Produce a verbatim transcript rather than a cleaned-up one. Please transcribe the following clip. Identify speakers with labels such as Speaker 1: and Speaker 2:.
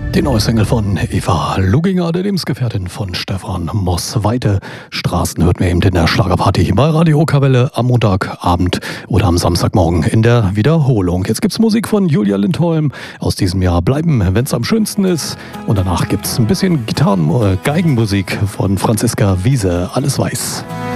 Speaker 1: Die neue Single von Eva Luginger, der Lebensgefährtin von Stefan Moss. Weite Straßen hört man eben in der Schlagerparty bei Radio Okawelle am Montagabend oder am Samstagmorgen in der Wiederholung. Jetzt gibt's Musik von Julia Lindholm aus diesem Jahr. Bleiben, wenn's am schönsten ist. Und danach gibt's ein bisschen Gitarren- äh, Geigenmusik von Franziska Wiese. Alles weiß.